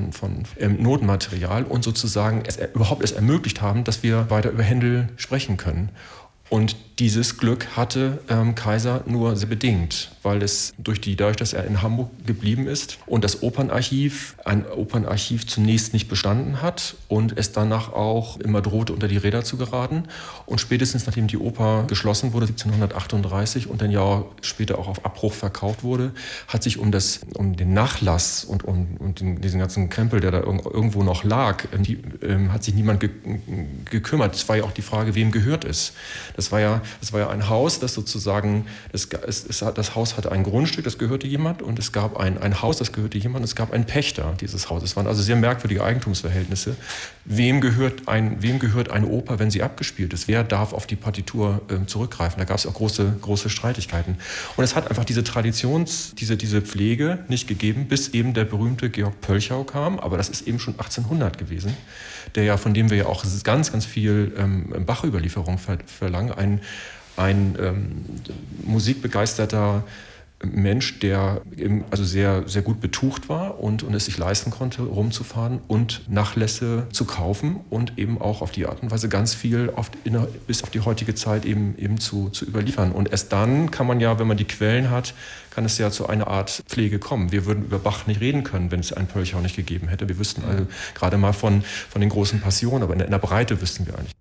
Notenmaterial und sozusagen es überhaupt erst ermöglicht haben, dass wir weiter über Händel sprechen können. Und dieses Glück hatte Kaiser nur sehr bedingt, weil es dadurch, dass er in Hamburg geblieben ist und das ein Opernarchiv zunächst nicht bestanden hat und es danach auch immer drohte, unter die Räder zu geraten. Und spätestens nachdem die Oper geschlossen wurde, 1738 und ein Jahr später auch auf Abbruch verkauft wurde, hat sich um den Nachlass und diesen ganzen Krempel, der da irgendwo noch lag, hat sich niemand gekümmert. Es war ja auch die Frage, wem gehört es. Das war ja ein Haus, das sozusagen, das Haus hatte ein Grundstück, das gehörte jemand, und es gab ein Haus, das gehörte jemand, und es gab einen Pächter dieses Hauses. Es waren also sehr merkwürdige Eigentumsverhältnisse. Wem gehört eine Oper, wenn sie abgespielt ist? Wer darf auf die Partitur zurückgreifen? Da gab es auch große Streitigkeiten. Und es hat einfach diese diese Pflege nicht gegeben, bis eben der berühmte Georg Pölchau kam, aber das ist eben schon 1800 gewesen, von dem wir ja auch ganz, ganz viel Bach-Überlieferung verlangen. Ein musikbegeisterter Mensch, der eben also sehr, sehr gut betucht war und es sich leisten konnte, rumzufahren und Nachlässe zu kaufen und eben auch auf die Art und Weise ganz viel bis auf die heutige Zeit eben zu überliefern. Und erst dann kann man ja, wenn man die Quellen hat, kann es ja zu einer Art Pflege kommen. Wir würden über Bach nicht reden können, wenn es einen Pölchau nicht gegeben hätte. Wir wüssten also gerade mal von den großen Passionen, aber in der Breite wüssten wir eigentlich.